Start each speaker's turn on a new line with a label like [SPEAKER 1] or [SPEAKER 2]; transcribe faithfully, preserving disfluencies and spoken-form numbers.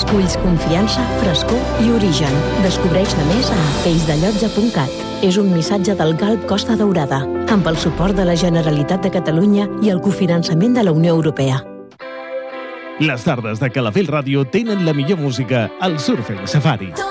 [SPEAKER 1] Esculls confiança, frescor i origen. Descobreix-ne més a pells de llotja punt cat. És un missatge del Galp Costa Daurada, amb el suport de la Generalitat de Catalunya i el cofinançament de la Unió Europea.
[SPEAKER 2] Les tardes de Calafell Ràdio tenen la millor música al Surfing Safari.